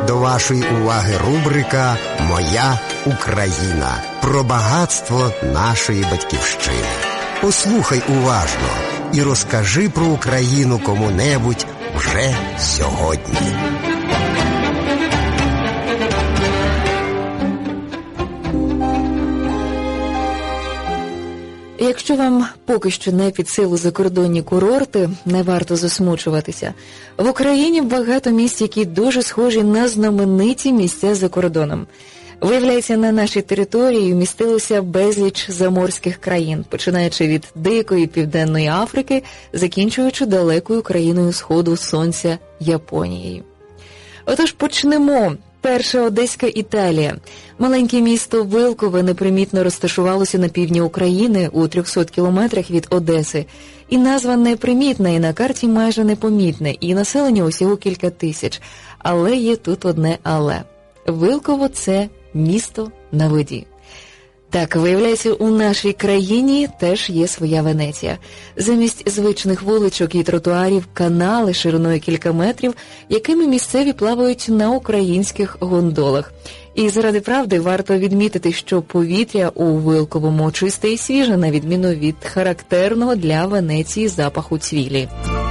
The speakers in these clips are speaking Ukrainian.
До вашої уваги рубрика «Моя Україна» про багатство нашої батьківщини. Послухай уважно і розкажи про Україну кому-небудь вже сьогодні. Якщо вам поки що не під силу закордонні курорти, не варто засмучуватися. В Україні багато місць, які дуже схожі на знамениті місця за кордоном. Виявляється, на нашій території вмістилося безліч заморських країн, починаючи від дикої Південної Африки, закінчуючи далекою країною Сходу Сонця Японією. Отож почнемо. Перша Одеська Італія. Маленьке місто Вилкове непримітно розташувалося на півдні України у 300 кілометрах від Одеси. І назва непримітна, і на карті майже непомітна, і населення усього кілька тисяч. Але є тут одне «але». Вилково – це місто на воді. Так, виявляється, у нашій країні теж є своя Венеція. Замість звичних вуличок і тротуарів – канали шириною кілька метрів, якими місцеві плавають на українських гондолах. І заради правди варто відмітити, що повітря у Вилковому чисте і свіже, на відміну від характерного для Венеції запаху цвілі.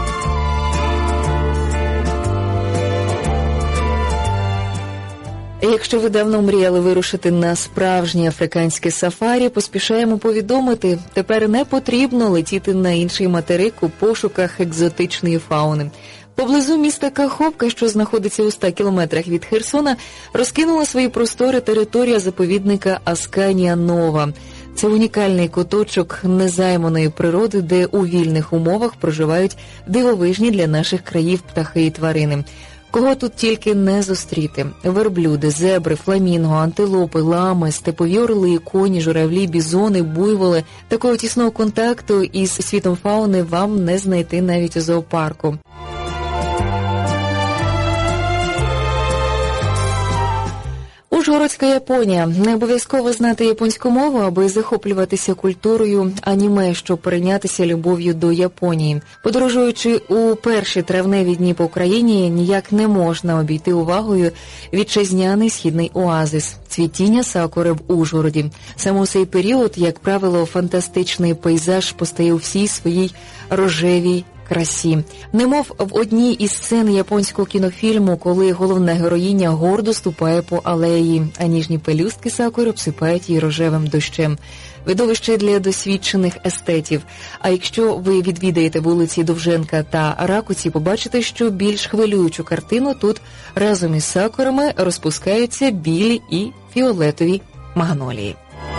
Якщо ви давно мріяли вирушити на справжнє африканське сафарі, поспішаємо повідомити, тепер не потрібно летіти на інший материк у пошуках екзотичної фауни. Поблизу міста Каховка, що знаходиться у 100 кілометрах від Херсона, розкинула свої простори територія заповідника Асканія-Нова. Це унікальний куточок незайманої природи, де у вільних умовах проживають дивовижні для наших країв птахи і тварини. Кого тут тільки не зустріти. Верблюди, зебри, фламінго, антилопи, лами, степові орли, коні, журавлі, бізони, буйволи. Такого тісного контакту із світом фауни вам не знайти навіть у зоопарку. Ужгородська Японія. Не обов'язково знати японську мову, аби захоплюватися культурою аніме, щоб перейнятися любов'ю до Японії. Подорожуючи у перші травневі дні по Україні, ніяк не можна обійти увагою вітчизняний східний оазис – цвітіння сакури в Ужгороді. Саме у цей період, як правило, фантастичний пейзаж постає у всій своїй рожевій красі. Немов в одній із сцен японського кінофільму, коли головна героїня гордо ступає по алеї, а ніжні пелюстки сакури обсипають її рожевим дощем. Видовище для досвідчених естетів. А якщо ви відвідаєте вулиці Довженка та Ракуці, побачите, що більш хвилюючу картину тут разом із сакурами розпускаються білі і фіолетові магнолії.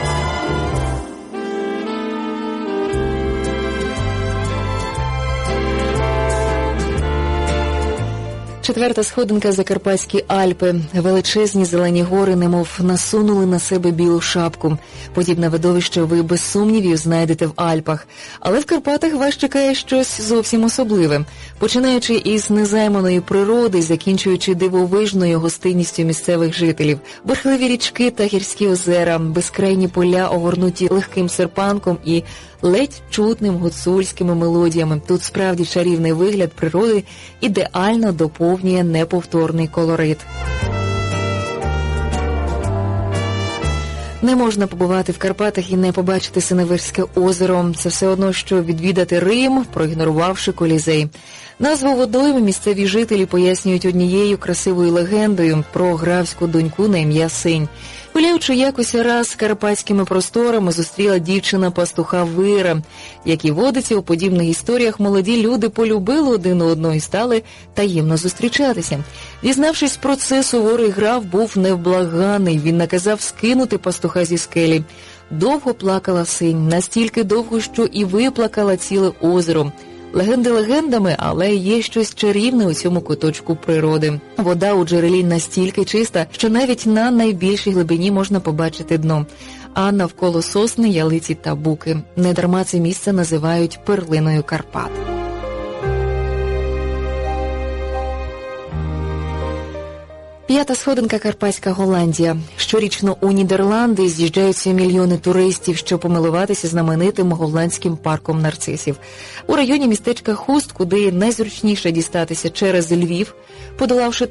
Четверта сходинка – Закарпатські Альпи. Величезні зелені гори немов насунули на себе білу шапку. Подібне видовище ви без сумнівів знайдете в Альпах. Але в Карпатах вас чекає щось зовсім особливе. Починаючи із незайманої природи, закінчуючи дивовижною гостинністю місцевих жителів. Бурхливі річки та гірські озера, безкрайні поля, огорнуті легким серпанком і ледь чутним гуцульськими мелодіями. Тут справді чарівний вигляд природи ідеально доповнює неповторний колорит. Не можна побувати в Карпатах і не побачити Синевирське озеро. Це все одно, що відвідати Рим, проігнорувавши Колізей. Назву водойми місцеві жителі пояснюють однією красивою легендою про графську доньку на ім'я Синь. Гуляючи якось раз карпатськими просторами, зустріла дівчина-пастуха Вира. Як і водиться, у подібних історіях молоді люди полюбили один одного і стали таємно зустрічатися. Дізнавшись про це, суворий граф був невблаганний. Він наказав скинути пастуха зі скелі. Довго плакала Синь, настільки довго, що і виплакала ціле озеро. Легенди легендами, але є щось чарівне у цьому куточку природи. Вода у джерелі настільки чиста, що навіть на найбільшій глибині можна побачити дно. А навколо сосни, ялиці та буки. Недарма це місце називають перлиною Карпат. П'ята сходинка – Карпатська Голландія. Щорічно у Нідерланди з'їжджаються мільйони туристів, щоб помилуватися знаменитим голландським парком нарцисів. У районі містечка Хуст, куди найзручніше дістатися через Львів, подолавши